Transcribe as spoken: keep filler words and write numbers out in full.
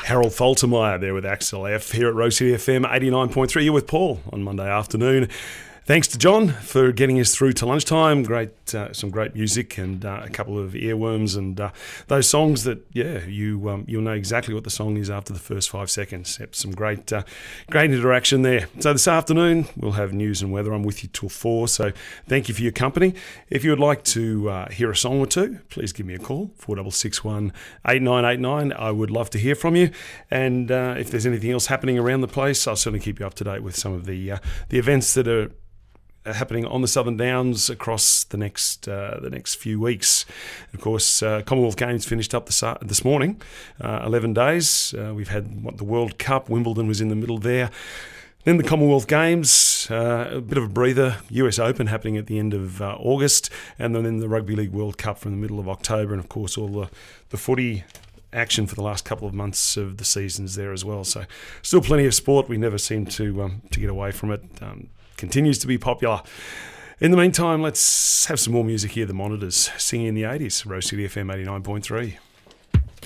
Harold Faltermeyer there with Axel F here at Rose City F M eighty-nine point three. You're with Paul on Monday afternoon. Thanks to John for getting us through to lunchtime. Great, uh, some great music and uh, a couple of earworms and uh, those songs that, yeah, you um, you'll know exactly what the song is after the first five seconds. Yep, some great, uh, great interaction there. So this afternoon we'll have news and weather. I'm with you till four. So thank you for your company. If you would like to uh, hear a song or two, please give me a call four six six one eight nine eight nine. I would love to hear from you. And uh, if there's anything else happening around the place, I'll certainly keep you up to date with some of the uh, the events that are happening on the Southern Downs across the next uh, the next few weeks. Of course, uh, Commonwealth Games finished up this, uh, this morning, uh, eleven days. Uh, we've had what the World Cup, Wimbledon was in the middle there. Then the Commonwealth Games, uh, a bit of a breather, U S Open happening at the end of uh, August, and then the Rugby League World Cup from the middle of October, and of course all the, the footy action for the last couple of months of the seasons there as well. So still plenty of sport. We never seem to um, to get away from it. Um, continues to be popular. In the meantime, let's have some more music here. The Monitors singing in the eighties. Rose City F M eighty-nine point three.